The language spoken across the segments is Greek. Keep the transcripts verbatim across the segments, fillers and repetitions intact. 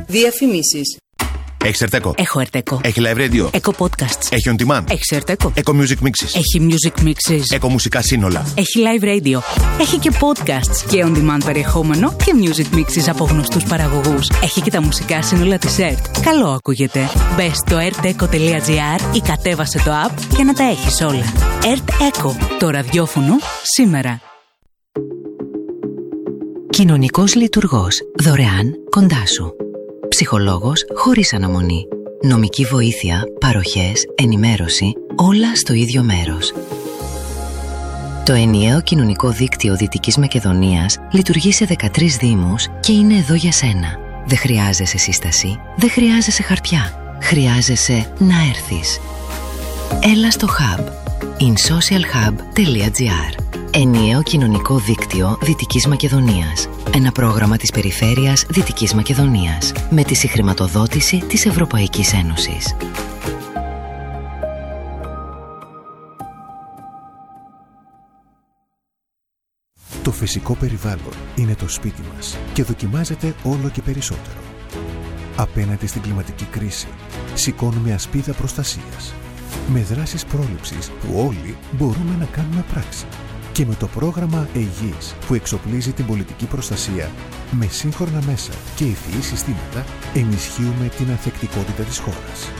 Διαφημίσεις. Έχεις Ερτέκο? Έχω Ερτέκο. Έχει live radio? Έχω podcasts. Έχει on demand? Έχει Ερτέκο. Eco music mixes? Έχει music mixes. Eco μουσικά σύνολα? Έχει live radio. Έχει και podcasts και on demand περιεχόμενο και music mixes από γνωστούς παραγωγούς. Έχει και τα μουσικά σύνολα της ΕΡΤ. Καλό ακούγεται. Μπες στο ερτέκο τελεία τζι άρ ή κατέβασε το app για να τα έχεις όλα. ΕΡΤ Eco. Το ραδιόφωνο σήμερα. Κοινωνικός λειτουργός. Δωρεάν κοντά σου. Ψυχολόγος χωρίς αναμονή. Νομική βοήθεια, παροχές, ενημέρωση, όλα στο ίδιο μέρος. Το ενιαίο κοινωνικό δίκτυο Δυτικής Μακεδονίας λειτουργεί σε δεκατρείς δήμους και είναι εδώ για σένα. Δεν χρειάζεσαι σύσταση, δεν χρειάζεσαι χαρτιά. Χρειάζεσαι να έρθεις. Έλα στο Hub. insocialhub τελεία τζι άρ. Ενιαίο κοινωνικό δίκτυο Δυτικής Μακεδονίας. Ένα πρόγραμμα της Περιφέρειας Δυτικής Μακεδονίας με τη συγχρηματοδότηση της Ευρωπαϊκής Ένωσης. Το φυσικό περιβάλλον είναι το σπίτι μας και δοκιμάζεται όλο και περισσότερο. Απέναντι στην κλιματική κρίση, σηκώνουμε ασπίδα προστασίας με δράσεις πρόληψης που όλοι μπορούμε να κάνουμε πράξη. Και με το πρόγραμμα ΕΙΓΙΣ που εξοπλίζει την πολιτική προστασία με σύγχρονα μέσα και ευφυή συστήματα, ενισχύουμε την ανθεκτικότητα της χώρας.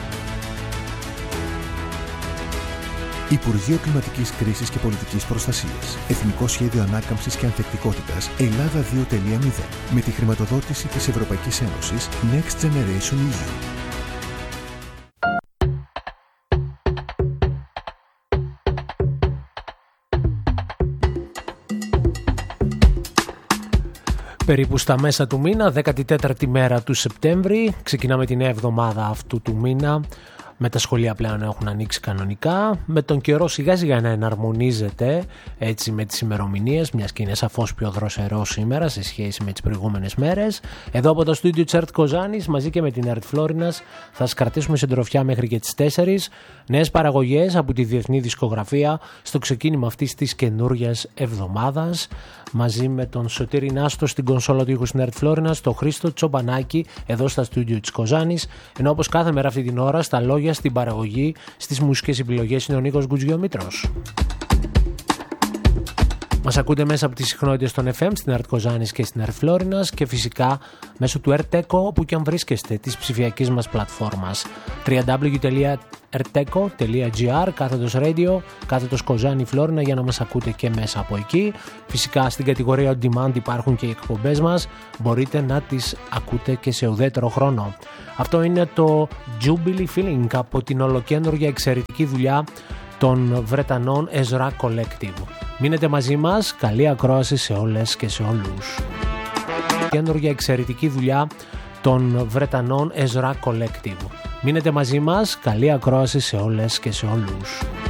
Υπουργείο Κλιματικής Κρίσης και Πολιτικής Προστασίας. Εθνικό Σχέδιο Ανάκαμψης και Ανθεκτικότητας Ελλάδα δύο τελεία μηδέν. Με τη χρηματοδότηση της Ευρωπαϊκής Ένωσης Next Generation ι γιου. Περίπου στα μέσα του μήνα, δέκατη τέταρτη μέρα του Σεπτέμβρη, ξεκινάμε την νέα εβδομάδα αυτού του μήνα. Με τα σχολεία πλέον έχουν ανοίξει κανονικά, με τον καιρό σιγά σιγά να εναρμονίζεται έτσι με τις ημερομηνίες, μιας και είναι σαφώς πιο δροσερό σήμερα σε σχέση με τις προηγούμενες μέρες. Εδώ από το στούντιο της ΕΡΤ Κοζάνης, μαζί και με την ΕΡΤ Φλόρινας, θα σας κρατήσουμε συντροφιά μέχρι και τις τέσσερις. Νέες παραγωγές από τη διεθνή δισκογραφία στο ξεκίνημα αυτής της καινούριας εβδομάδας. Μαζί με τον Σωτήρη Νάστο στην κονσόλα του ήχου στην ΕΡΤ Φλόρινας, τον Χρήστο Τσομπανάκη εδώ στα στούντιο της Κοζάνης, ενώ όπως κάθε μέρα αυτή την ώρα στα λόγια, στην παραγωγή, στις μουσικές επιλογές είναι ο Νίκος Γκουτζιομήτρος. Μας ακούτε μέσα από τις συχνότητες των εφ εμ στην ΕΡΤ Κοζάνης και στην ΕΡΤ Φλόρινας και φυσικά μέσω του Ερτέκο όπου και αν βρίσκεστε, της ψηφιακής μας πλατφόρμας double-u double-u double-u τελεία ερτέκο τελεία τζι άρ, κάθετος radio, κάθετος Κοζάνη Φλόρινα, για να μας ακούτε και μέσα από εκεί. Φυσικά στην κατηγορία On Demand υπάρχουν και οι εκπομπές μας, μπορείτε να τις ακούτε και σε ουδέτερο χρόνο. Αυτό είναι το Jubilee Feeling από την ολοκένουργια εξαιρετική δουλειά των Βρετανών Ezra Collective. Μείνετε μαζί μας, καλή ακρόαση σε όλες και σε όλους. Καινούργια εξαιρετική δουλειά των Βρετανών Ezra Collective. Μείνετε μαζί μας, καλή ακρόαση σε όλες και σε όλους.